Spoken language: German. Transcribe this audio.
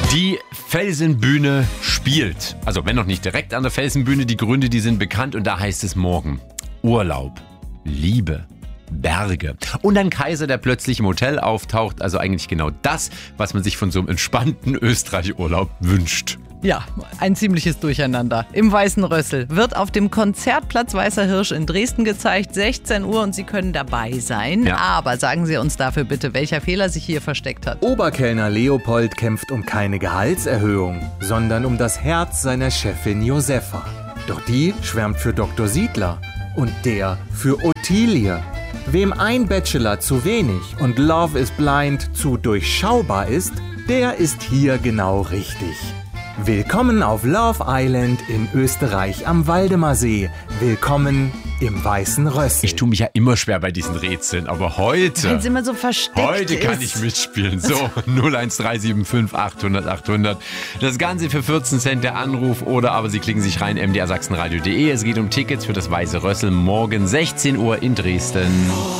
Die Felsenbühne spielt. Also wenn noch nicht direkt an der Felsenbühne, die Gründe, die sind bekannt und da heißt es morgen Urlaub, Liebe, Berge und ein Kaiser, der plötzlich im Hotel auftaucht. Also eigentlich genau das, was man sich von so einem entspannten Österreich-Urlaub wünscht. Ja, ein ziemliches Durcheinander. Im Weißen Rössel wird auf dem Konzertplatz Weißer Hirsch in Dresden gezeigt, 16 Uhr und Sie können dabei sein. Ja. Aber sagen Sie uns dafür bitte, welcher Fehler sich hier versteckt hat. Oberkellner Leopold kämpft um keine Gehaltserhöhung, sondern um das Herz seiner Chefin Josefa. Doch die schwärmt für Dr. Siedler und der für Ottilie. Wem ein Bachelor zu wenig und Love is Blind zu durchschaubar ist, der ist hier genau richtig. Willkommen auf Love Island in Österreich am Waldemarsee. Willkommen im Weißen Rössel. Ich tue mich ja immer schwer bei diesen Rätseln, aber heute... Wenn es immer so versteckt Heute ist. kann ich mitspielen. So, 01375 800 800. Das Ganze für 14 Cent der Anruf oder aber Sie klicken sich rein mdrsachsenradio.de. Es geht um Tickets für das Weiße Rössel morgen 16 Uhr in Dresden.